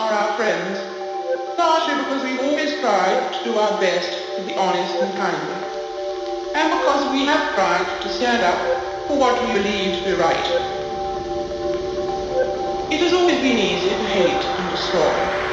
are our friends, largely because we always tried to do our best to be honest and kindly, and because we have tried to stand up for what we believe to be right. It has always been easy to hate and destroy.